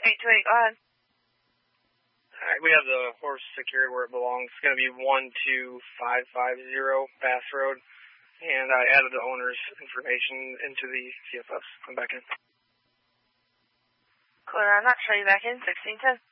828, go ahead. Alright, we have the horse secured where it belongs. It's going to be 12550 Bass Road. And I added the owner's information into the CFS. I'm back in. Clear on that. Show you back in. 1610.